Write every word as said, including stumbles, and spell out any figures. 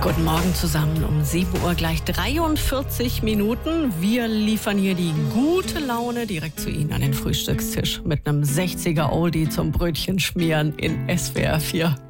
Guten Morgen zusammen, um sieben Uhr gleich dreiundvierzig Minuten. Wir liefern hier die gute Laune direkt zu Ihnen an den Frühstückstisch mit einem sechziger Oldie zum Brötchen schmieren in S W R vier.